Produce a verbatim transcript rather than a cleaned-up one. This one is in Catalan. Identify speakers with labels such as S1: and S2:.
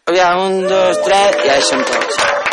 S1: Aviam, un, dos, tres, i ara som tots.